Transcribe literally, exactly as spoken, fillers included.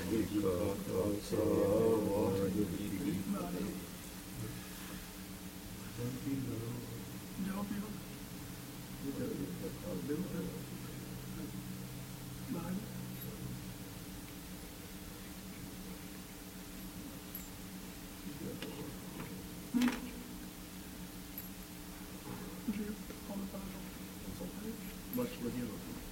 ਜੀ ਕਾ ਖਾਲਸਾ ਵਾਹਿਗੁਰੂ ਜੀ ਕੀ ਫਤਿਹ। ਜਾਓ ਪੀਓ ਬਾਹਰ ਬਸ ਵਧੀਆ